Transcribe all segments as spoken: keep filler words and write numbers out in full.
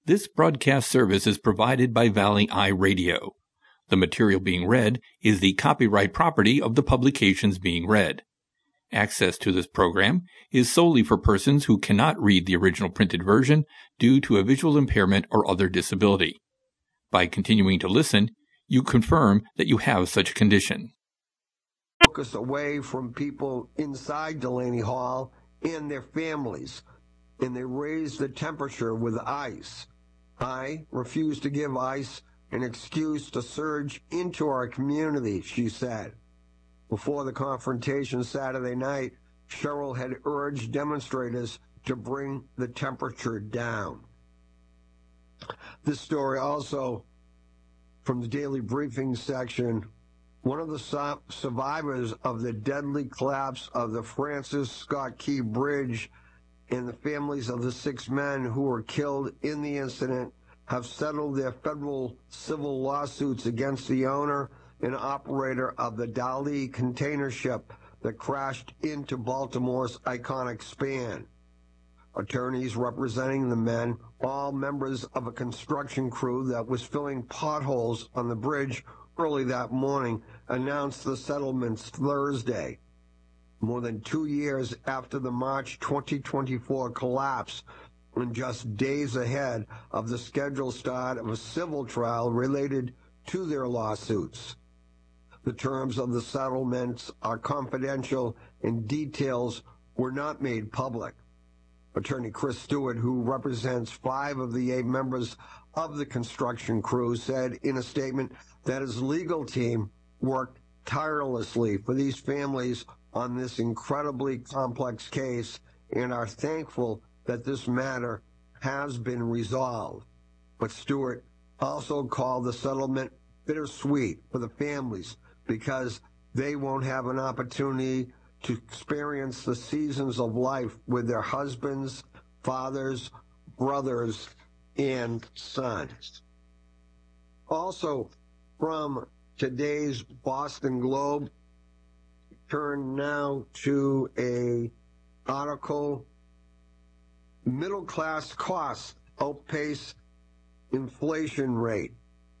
This broadcast service is provided by Valley Eye Radio. The material being read is the copyright property of the publications being read. Access to this program is solely for persons who cannot read the original printed version due to a visual impairment or other disability. By continuing to listen, you confirm that you have such a condition. Focus away from people inside Delaney Hall and their families, and they raise the temperature with ice. I refuse to give ICE an excuse to surge into our community, she said. Before the confrontation Saturday night, Sherrill had urged demonstrators to bring the temperature down. This story also from the Daily Briefing section. One of the su- survivors of the deadly collapse of the Francis Scott Key Bridge and the families of the six men who were killed in the incident have settled their federal civil lawsuits against the owner and operator of the Dali container ship that crashed into Baltimore's iconic span. Attorneys representing the men, all members of a construction crew that was filling potholes on the bridge early that morning, announced the settlements Thursday. More than two years after the March twenty twenty-four collapse, and just days ahead of the scheduled start of a civil trial related to their lawsuits. The terms of the settlements are confidential and details were not made public. Attorney Chris Stewart, who represents five of the eight members of the construction crew, said in a statement that his legal team worked tirelessly for these families on this incredibly complex case and are thankful that this matter has been resolved. But Stewart also called the settlement bittersweet for the families because they won't have an opportunity to experience the seasons of life with their husbands, fathers, brothers, and sons. Also, from today's Boston Globe, turn now to a article, middle class costs outpace inflation rate.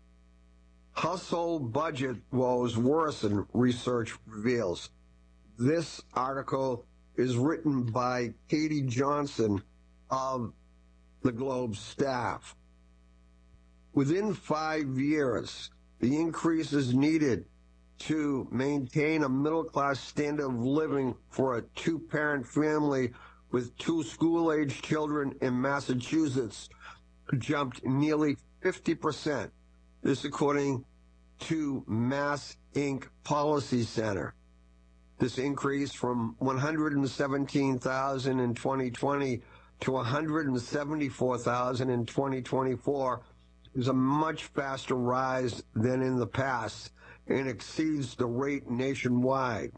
Household budget woes worsen, research reveals. This article is written by Katie Johnson of the Globe staff. Within five years, the increases needed to maintain a middle-class standard of living for a two-parent family with two school-age children in Massachusetts jumped nearly fifty percent. This according to Mass Incorporated Policy Center. This increase from one hundred seventeen thousand in twenty twenty to one hundred seventy-four thousand in twenty twenty-four is a much faster rise than in the past and exceeds the rate nationwide.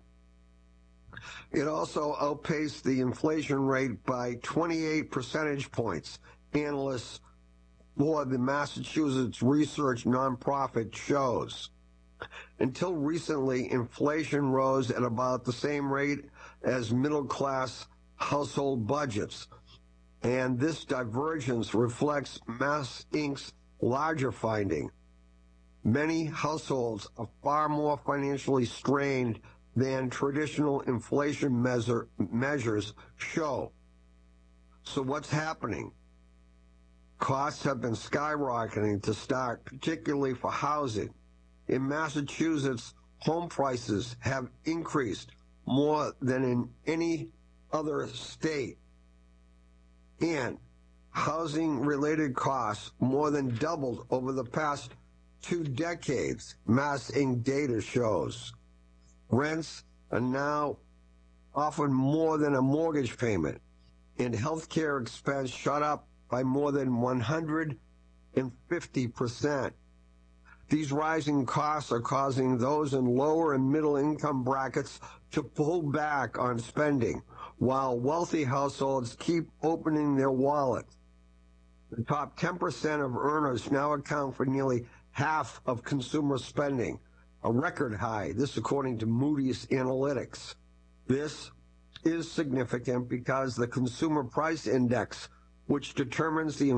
It also outpaced the inflation rate by twenty-eight percentage points, analysts for the Massachusetts Research nonprofit shows. Until recently, inflation rose at about the same rate as middle-class household budgets, and this divergence reflects Mass Incorporated's larger finding. Many households are far more financially strained than traditional inflation measure, measures show. So what's happening? Costs have been skyrocketing to start, particularly for housing. In Massachusetts, home prices have increased more than in any other state. And housing-related costs more than doubled over the past two decades, Mass Incorporated data shows. Rents are now often more than a mortgage payment, and healthcare expense shot up by more than one hundred fifty percent. These rising costs are causing those in lower and middle income brackets to pull back on spending, while wealthy households keep opening their wallets. The top ten percent of earners now account for nearly half of consumer spending, a record high, this according to Moody's Analytics. This is significant because the Consumer Price Index, which determines the